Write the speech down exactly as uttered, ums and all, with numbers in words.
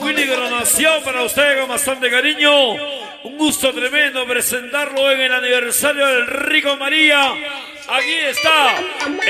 Willy Granación para ustedes con bastante cariño. Un gusto tremendo presentarlo en el aniversario del Rico María. Aquí está